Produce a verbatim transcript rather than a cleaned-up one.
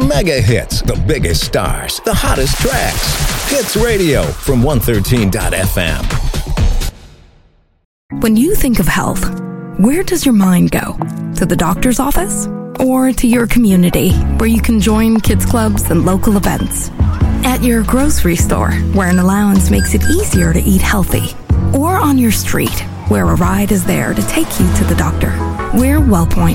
Mega hits, the biggest stars, the hottest tracks. Hits Radio from one thirteen dot f m. When you think of health, where does your mind go? To the doctor's office? Or to your community, where you can join kids clubs and local events? At your grocery store, where an allowance makes it easier to eat healthy? Or on your street, where a ride is there to take you to the doctor? We're WellPoint.